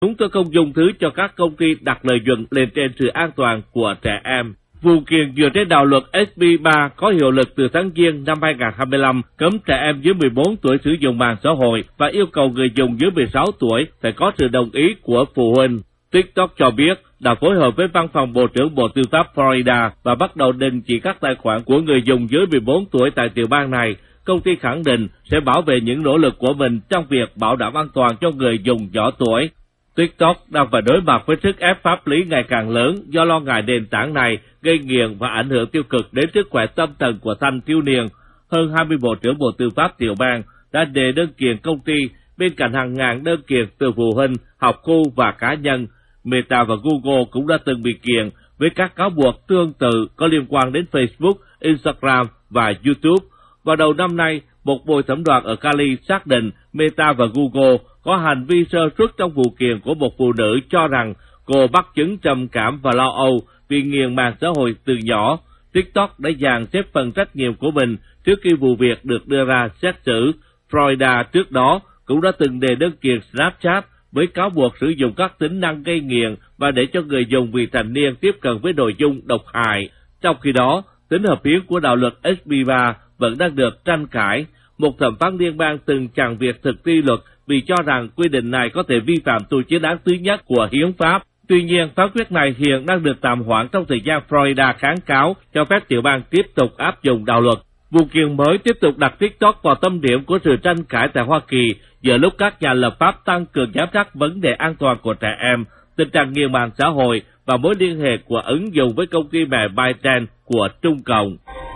Chúng tôi không dùng thứ cho các công ty đặt lợi nhuận lên trên sự an toàn của trẻ em. Vụ kiện dựa trên đạo luật SB3 có hiệu lực từ tháng Giêng năm 2025, cấm trẻ em dưới 14 tuổi sử dụng mạng xã hội và yêu cầu người dùng dưới 16 tuổi phải có sự đồng ý của phụ huynh. TikTok cho biết đã phối hợp với Văn phòng Bộ trưởng Bộ Tư pháp Florida và bắt đầu đình chỉ các tài khoản của người dùng dưới 14 tuổi tại tiểu bang này. Công ty khẳng định sẽ bảo vệ những nỗ lực của mình trong việc bảo đảm an toàn cho người dùng nhỏ tuổi. TikTok đang phải đối mặt với sức ép pháp lý ngày càng lớn do lo ngại nền tảng này gây nghiện và ảnh hưởng tiêu cực đến sức khỏe tâm thần của thanh thiếu niên. Hơn 20 bộ trưởng Bộ Tư pháp tiểu bang đã đề đơn kiện công ty bên cạnh hàng ngàn đơn kiện từ phụ huynh, học khu và cá nhân. Meta và Google cũng đã từng bị kiện với các cáo buộc tương tự có liên quan đến Facebook, Instagram và YouTube. Vào đầu năm nay, một bồi thẩm đoàn ở Cali xác định Meta và Google có hành vi sơ suất trong vụ kiện của một phụ nữ cho rằng cô mắc chứng trầm cảm và lo âu vì nghiện mạng xã hội từ nhỏ. TikTok đã dàn xếp phần trách nhiệm của mình trước khi vụ việc được đưa ra xét xử. Florida trước đó cũng đã từng đề đơn kiện Snapchat với cáo buộc sử dụng các tính năng gây nghiện và để cho người dùng vị thành niên tiếp cận với nội dung độc hại. Trong khi đó, tính hợp hiến của đạo luật SB3 vẫn đang được tranh cãi. Một thẩm phán liên bang từng chặn việc thực thi luật vì cho rằng quy định này có thể vi phạm tu chính đáng thứ nhất của hiến pháp. Tuy nhiên, phán quyết này hiện đang được tạm hoãn trong thời gian Florida kháng cáo cho phép tiểu bang tiếp tục áp dụng đạo luật. Vụ kiện mới tiếp tục đặt TikTok vào tâm điểm của sự tranh cãi tại Hoa Kỳ giữa lúc các nhà lập pháp tăng cường giám sát vấn đề an toàn của trẻ em, tình trạng nghiện mạng xã hội và mối liên hệ của ứng dụng với công ty mẹ ByteDance của Trung Cộng.